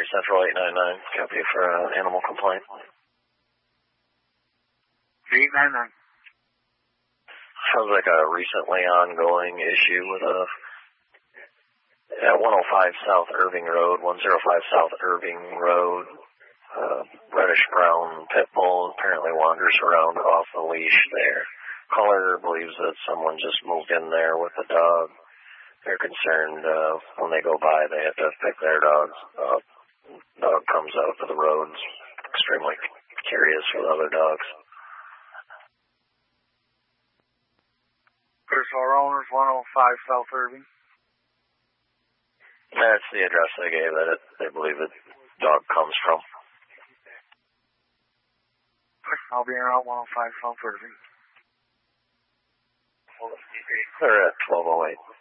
Missouri Central 899. Copy for animal complaint. 899. Sounds like a recently ongoing issue with at 105 South Irving Road, 105 South Irving Road. Reddish-brown pit bull apparently wanders around off the leash there. Caller believes that someone just moved in there with the dog. They're concerned when they go by, they have to pick their dogs up. Dog comes out to the roads, extremely curious with other dogs. Personal owners, 105 South Irving. That's the address they gave that they believe the dog comes from. I'll be around 105 South Irving. They're at 1208.